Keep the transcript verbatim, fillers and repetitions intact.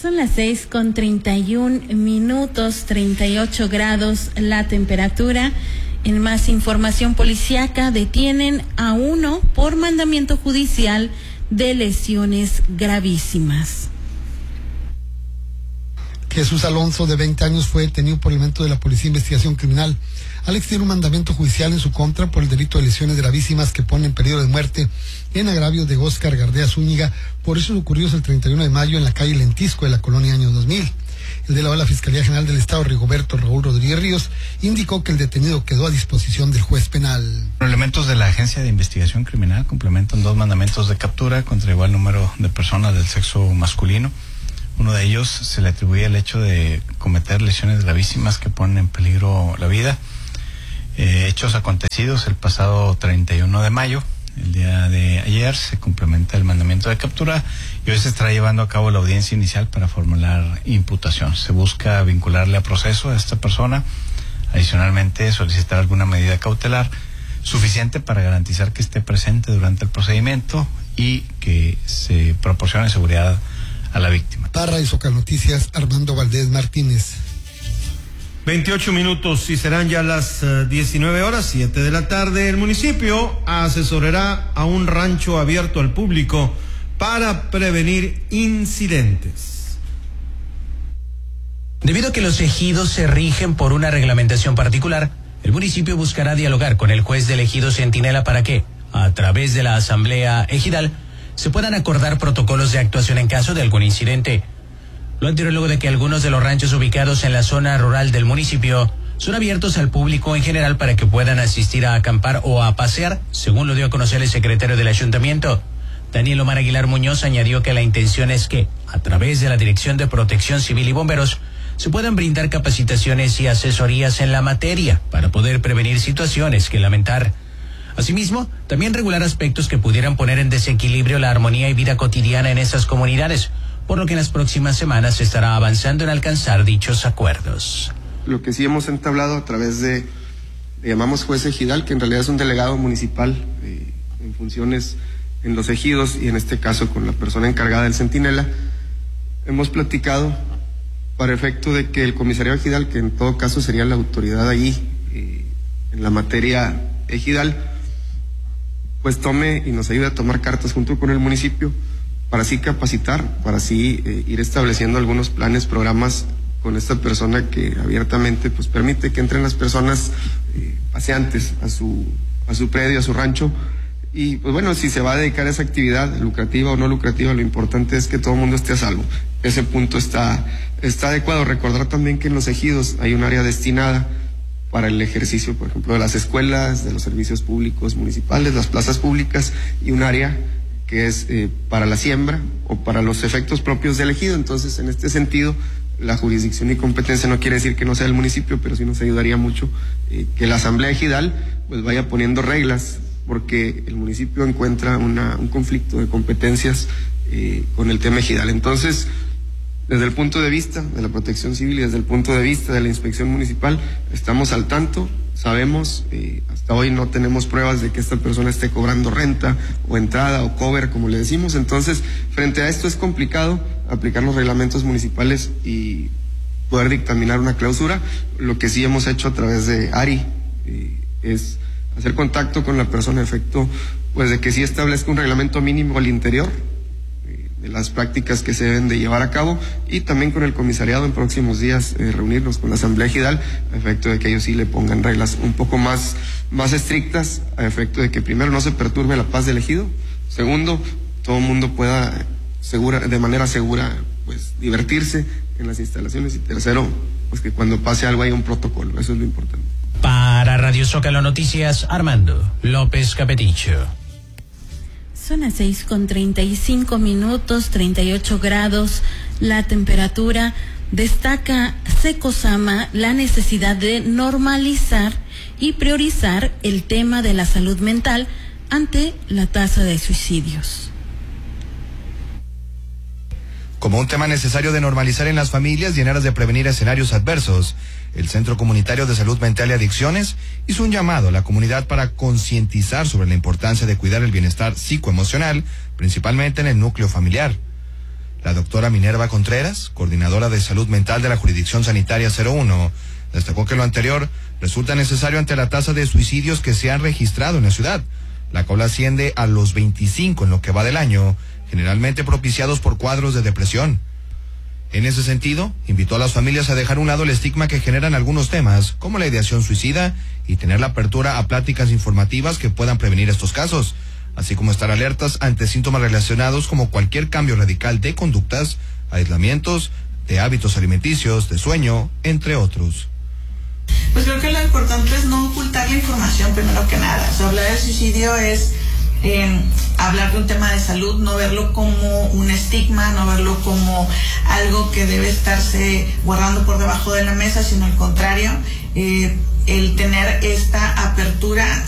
Son las seis con treinta y un minutos, treinta y ocho grados la temperatura. En más información policíaca, detienen a uno por mandamiento judicial de lesiones gravísimas. Jesús Alonso, de veinte años, fue detenido por elementos de la Policía de Investigación Criminal. Alex tiene un mandamiento judicial en su contra por el delito de lesiones gravísimas que pone en peligro de muerte en agravio de Óscar Gardea Zúñiga. Por eso ocurrió el treinta y uno de mayo en la calle Lentisco de la colonia Año dos mil. El delegado de la Fiscalía General del Estado, Rigoberto Raúl Rodríguez Ríos, indicó que el detenido quedó a disposición del juez penal. Elementos de la Agencia de Investigación Criminal complementan dos mandamientos de captura contra igual número de personas del sexo masculino. Uno de ellos se le atribuye el hecho de cometer lesiones gravísimas que ponen en peligro la vida. Eh, hechos acontecidos el pasado treinta y uno de mayo. El día de ayer se complementa el mandamiento de captura y hoy se estará llevando a cabo la audiencia inicial para formular imputación. Se busca vincularle a proceso a esta persona, adicionalmente solicitar alguna medida cautelar suficiente para garantizar que esté presente durante el procedimiento y que se proporcione seguridad a la víctima. Para Isocal Noticias, Armando Valdés Martínez. veintiocho minutos y serán ya las uh, diecinueve horas, siete de la tarde. El municipio asesorará a un rancho abierto al público para prevenir incidentes. Debido a que los ejidos se rigen por una reglamentación particular, el municipio buscará dialogar con el juez del ejido Centinela para que, a través de la asamblea ejidal, se puedan acordar protocolos de actuación en caso de algún incidente. Lo anterior luego de que algunos de los ranchos ubicados en la zona rural del municipio son abiertos al público en general para que puedan asistir a acampar o a pasear, según lo dio a conocer el secretario del ayuntamiento. Daniel Omar Aguilar Muñoz añadió que la intención es que, a través de la Dirección de Protección Civil y Bomberos, se puedan brindar capacitaciones y asesorías en la materia para poder prevenir situaciones que lamentar. Asimismo, también regular aspectos que pudieran poner en desequilibrio la armonía y vida cotidiana en esas comunidades, por lo que en las próximas semanas se estará avanzando en alcanzar dichos acuerdos. Lo que sí hemos entablado a través de, le llamamos juez ejidal, que en realidad es un delegado municipal eh, en funciones en los ejidos y en este caso con la persona encargada del Centinela, hemos platicado para efecto de que el comisariado ejidal, que en todo caso sería la autoridad ahí eh, en la materia ejidal, pues tome y nos ayude a tomar cartas junto con el municipio para así capacitar, para así eh, ir estableciendo algunos planes, programas con esta persona que abiertamente pues permite que entren las personas eh, paseantes a su a su predio, a su rancho. Y pues bueno, si se va a dedicar a esa actividad, lucrativa o no lucrativa, lo importante es que todo el mundo esté a salvo. Ese punto está, está adecuado. Recordar también que en los ejidos hay un área destinada para el ejercicio, por ejemplo, de las escuelas, de los servicios públicos municipales, las plazas públicas, y un área que es eh, para la siembra o para los efectos propios del ejido. Entonces, en este sentido, la jurisdicción y competencia no quiere decir que no sea el municipio, pero sí nos ayudaría mucho eh, que la asamblea ejidal pues vaya poniendo reglas, porque el municipio encuentra una, un conflicto de competencias eh, con el tema ejidal. Entonces, desde el punto de vista de la protección civil y desde el punto de vista de la inspección municipal, estamos al tanto, sabemos, eh, hasta hoy no tenemos pruebas de que esta persona esté cobrando renta o entrada o cover, como le decimos. Entonces, frente a esto es complicado aplicar los reglamentos municipales y poder dictaminar una clausura. Lo que sí hemos hecho a través de ARI eh, es hacer contacto con la persona a efecto pues de que sí establezca un reglamento mínimo al interior de las prácticas que se deben de llevar a cabo, y también con el comisariado en próximos días eh, reunirnos con la asamblea ejidal a efecto de que ellos sí le pongan reglas un poco más, más estrictas, a efecto de que primero no se perturbe la paz del ejido, segundo, todo el mundo pueda segura, de manera segura pues divertirse en las instalaciones, y tercero, pues que cuando pase algo haya un protocolo. Eso es lo importante. Para Radio Zócalo Noticias, Armando López Capeticho. Son las seis con treinta y cinco minutos, treinta y ocho grados la temperatura. Destaca Secosama la necesidad de normalizar y priorizar el tema de la salud mental ante la tasa de suicidios. Como un tema necesario de normalizar en las familias y en aras de prevenir escenarios adversos, el Centro Comunitario de Salud Mental y Adicciones hizo un llamado a la comunidad para concientizar sobre la importancia de cuidar el bienestar psicoemocional, principalmente en el núcleo familiar. La doctora Minerva Contreras, coordinadora de salud mental de la jurisdicción sanitaria cero uno, destacó que lo anterior resulta necesario ante la tasa de suicidios que se han registrado en la ciudad, la cual asciende a los veinticinco en lo que va del año, generalmente propiciados por cuadros de depresión. En ese sentido, invitó a las familias a dejar a un lado el estigma que generan algunos temas, como la ideación suicida, y tener la apertura a pláticas informativas que puedan prevenir estos casos, así como estar alertas ante síntomas relacionados como cualquier cambio radical de conductas, aislamientos, de hábitos alimenticios, de sueño, entre otros. Pues creo que lo importante es no ocultar la información primero que nada. O sea, hablar del suicidio es eh, hablar de un tema de salud, no verlo como un estigma, no verlo como algo que debe estarse guardando por debajo de la mesa, sino al contrario, eh, el tener esta apertura